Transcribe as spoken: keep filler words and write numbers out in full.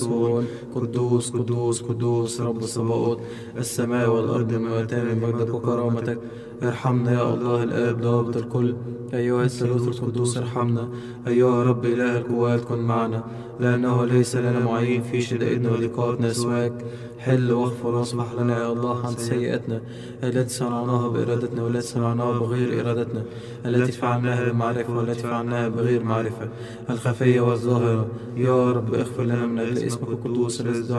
قدوس قدوس قدوس رب الصباؤوت، السماء والأرض ملأتان من مجدك وكرامتك. ارحمنا يا الله الآب ضابط الكل، أيها الثالوث القدوس ارحمنا. أيها رب إله القوات كن معنا، لأنه ليس لنا معين في شدائدنا وضيقاتنا سواك. حل واغفر واصفح لنا يا الله عن سيئاتنا التي صنعناها بإرادتنا والتي صنعناها بغير إرادتنا، التي فعلناها بمعرفة والتي فعلناها بغير معرفة، الخفية والظاهرة. يا رب اغفر لنا من أجل اسمك القدوس الذي